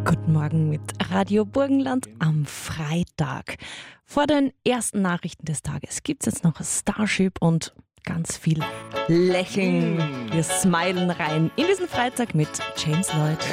Guten Morgen mit Radio Burgenland am Freitag. Vor den ersten Nachrichten des Tages gibt es jetzt noch Starship und ganz viel Lächeln. Wir smilen rein in diesen Freitag mit James Lloyd.